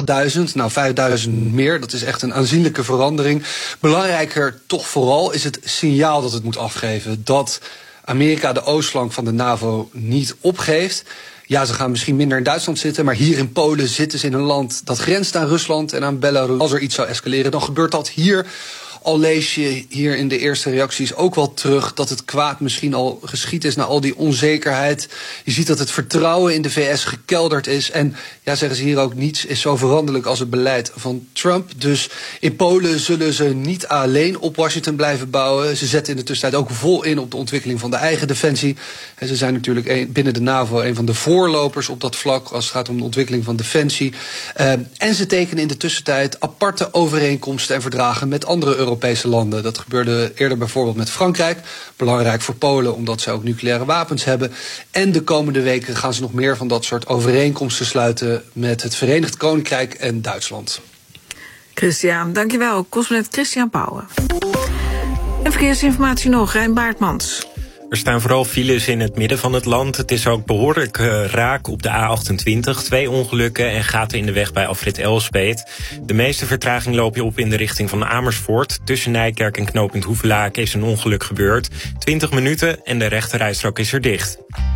8000. Nou, 5000 meer. Dat is echt een aanzienlijke verandering. Belangrijker toch vooral is het signaal dat het moet afgeven. Dat Amerika de oostflank van de NAVO niet opgeeft. Ja, ze gaan misschien minder in Duitsland zitten, maar hier in Polen zitten ze in een land dat grenst aan Rusland en aan Belarus. Als er iets zou escaleren, dan gebeurt dat hier. Al lees je hier in de eerste reacties ook wel terug dat het kwaad misschien al geschied is na al die onzekerheid. Je ziet dat het vertrouwen in de VS gekelderd is. En ja, zeggen ze hier ook, niets is zo veranderlijk als het beleid van Trump. Dus in Polen zullen ze niet alleen op Washington blijven bouwen. Ze zetten in de tussentijd ook vol in op de ontwikkeling van de eigen defensie. En ze zijn natuurlijk binnen de NAVO een van de voorlopers op dat vlak als het gaat om de ontwikkeling van defensie. En ze tekenen in de tussentijd aparte overeenkomsten en verdragen met andere Europese landen. Dat gebeurde eerder bijvoorbeeld met Frankrijk. Belangrijk voor Polen omdat ze ook nucleaire wapens hebben. En de komende weken gaan ze nog meer van dat soort overeenkomsten sluiten met het Verenigd Koninkrijk en Duitsland. Christian, dankjewel. Correspondent Christian Pauwen. En verkeersinformatie nog, Rijn Baartmans. Er staan vooral files in het midden van het land. Het is ook behoorlijk raak op de A28. 2 ongelukken en gaten in de weg bij afrit Elspeet. De meeste vertraging loop je op in de richting van Amersfoort. Tussen Nijkerk en knooppunt Hoevelaken is een ongeluk gebeurd. 20 minuten en de rechterrijstrook is er dicht.